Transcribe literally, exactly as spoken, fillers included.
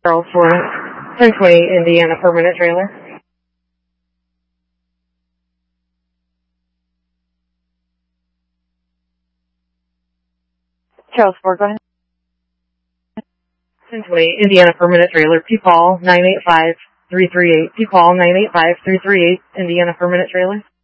Charles Ford, ten twenty Indiana permanent trailer. Charles Ford, go ahead. ten twenty Indiana permanent trailer, P Paul nine eight five three three eight, P Paul nine eight five three three eight, Indiana permanent trailer.